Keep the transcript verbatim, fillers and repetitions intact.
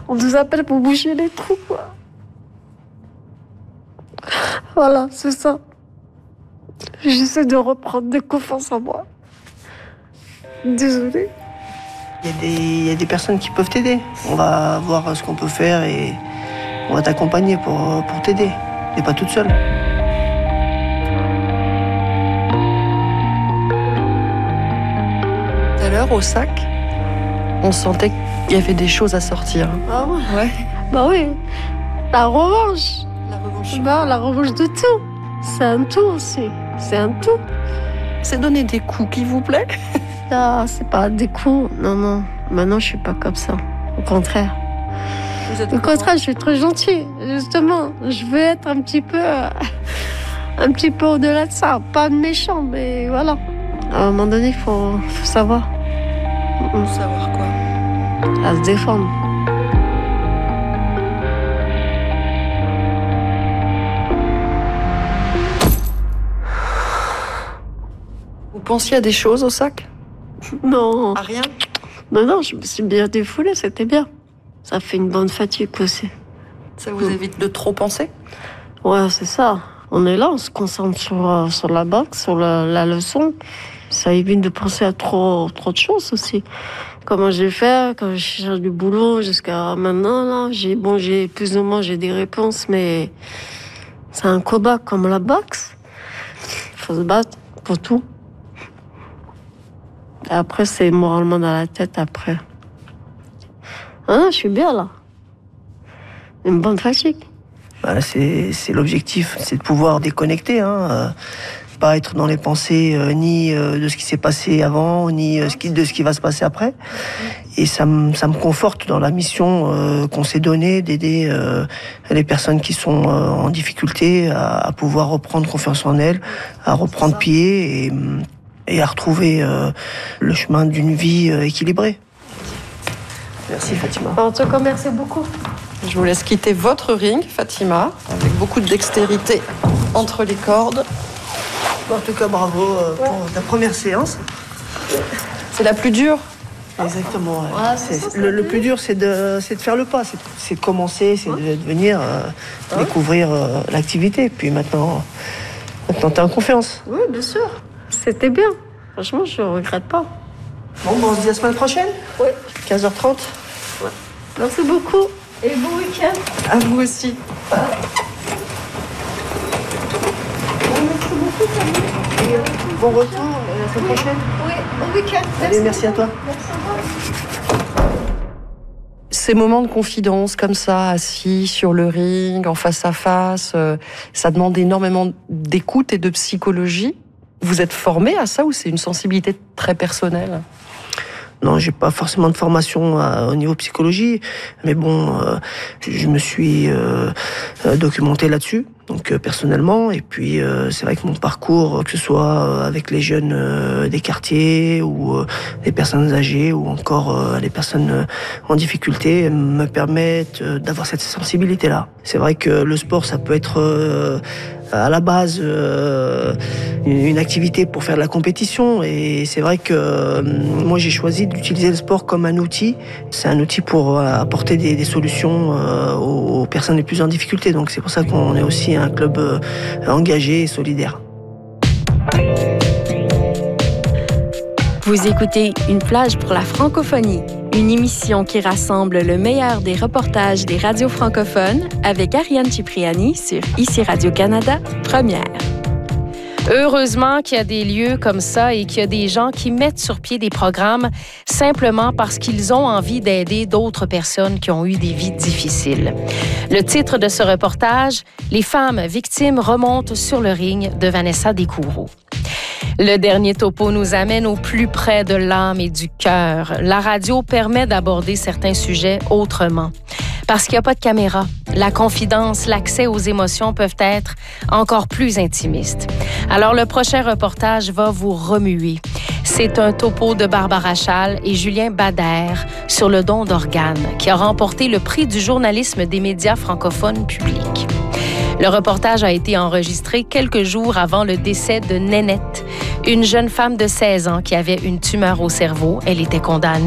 On nous appelle pour boucher les trous, quoi. Voilà, c'est ça. J'essaie de reprendre des confiance en moi. Désolée. Il y a des, il y a des personnes qui peuvent t'aider. On va voir ce qu'on peut faire et on va t'accompagner pour, pour t'aider. T'es pas toute seule. Tout à l'heure, au sac, on sentait qu'il y avait des choses à sortir. Ah ouais? Ouais. Bah oui. La revanche. La revanche. Bah, la revanche de tout. C'est un tout aussi. C'est un tout. C'est donner des coups qui vous plaît? Ah, c'est pas des coups. Non, non. Maintenant, je suis pas comme ça. Au contraire. Vous êtes Au contraire, je suis très gentille. Justement, je veux être un petit peu, euh, un petit peu au-delà de ça. Pas de méchant, mais voilà. À un moment donné, il faut, faut savoir. Faut savoir quoi? À se défendre. Vous pensiez à des choses au sac? Non. À rien? Non, non, je me suis bien défoulée, c'était bien. Ça fait une bonne fatigue aussi. Ça vous évite de trop penser? Ouais, c'est ça. On est là, on se concentre sur, euh, sur la boxe, sur la, la leçon. Ça évite de penser à trop, trop de choses aussi. Comment j'ai fait, quand je cherche du boulot jusqu'à maintenant, là, j'ai, bon, j'ai plus ou moins j'ai des réponses, mais c'est un combat comme la boxe. Il faut se battre pour tout. Et après, c'est moralement dans la tête après. Ah, je suis bien là. Une bonne fatigue. Bah, c'est, c'est l'objectif, c'est de pouvoir déconnecter, hein, euh, pas être dans les pensées euh, ni euh, de ce qui s'est passé avant, ni euh, ce qui, de ce qui va se passer après. Et ça me, ça me conforte dans la mission euh, qu'on s'est donnée d'aider euh, les personnes qui sont euh, en difficulté à, à pouvoir reprendre confiance en elles, à reprendre pied et, et à retrouver euh, le chemin d'une vie euh, équilibrée. Merci Fatima. En tout cas, merci beaucoup. Je vous laisse quitter votre ring, Fatima, avec beaucoup de dextérité entre les cordes. En tout cas, bravo euh, pour ta première séance. C'est la plus dure? Exactement. Ouais. Ouais, c'est C'est- ça, c'est le, la le plus plus dur, c'est de, c'est de faire le pas, c'est, c'est de commencer, c'est de, de venir euh, découvrir euh, l'activité. Puis maintenant, maintenant t'es en confiance. Oui, bien sûr. C'était bien. Franchement, je ne regrette pas. Bon, bon, on se dit la semaine prochaine, Oui. quinze heures trente. Merci beaucoup. Et bon week-end. À vous aussi. Bon retour, et la semaine prochaine. Oui, bon week-end. Allez, merci à toi. Ces moments de confidence comme ça, assis sur le ring, en face à face, euh, ça demande énormément d'écoute et de psychologie. Vous êtes formé à ça ou c'est une sensibilité très personnelle? Non, j'ai pas forcément de formation à, au niveau psychologie, mais bon, euh, je me suis euh, euh, documenté là-dessus, donc euh, personnellement. Et puis euh, c'est vrai que mon parcours, que ce soit euh, avec les jeunes euh, des quartiers ou euh, les personnes âgées ou encore euh, les personnes euh, en difficulté, me permettent euh, d'avoir cette sensibilité-là. C'est vrai que le sport, ça peut être euh, à la base euh, une activité pour faire de la compétition, et c'est vrai que euh, moi j'ai choisi d'utiliser le sport comme un outil. C'est un outil pour euh, apporter des, des solutions euh, aux, aux personnes les plus en difficulté, donc c'est pour ça qu'on est aussi un club euh, engagé et solidaire. Vous écoutez Une plage pour la francophonie, une émission qui rassemble le meilleur des reportages des radios francophones avec Ariane Cipriani sur Ici Radio-Canada, Première. Heureusement qu'il y a des lieux comme ça et qu'il y a des gens qui mettent sur pied des programmes simplement parce qu'ils ont envie d'aider d'autres personnes qui ont eu des vies difficiles. Le titre de ce reportage, Les femmes victimes remontent sur le ring de Vanessa Descoureaux. Le dernier topo nous amène au plus près de l'âme et du cœur. La radio permet d'aborder certains sujets autrement. Parce qu'il n'y a pas de caméra, la confidence, l'accès aux émotions peuvent être encore plus intimistes. Alors, le prochain reportage va vous remuer. C'est un topo de Barbara Chal et Julien Bader sur le don d'organes, qui a remporté le prix du journalisme des médias francophones publics. Le reportage a été enregistré quelques jours avant le décès de Nénette, une jeune femme de seize ans qui avait une tumeur au cerveau. Elle était condamnée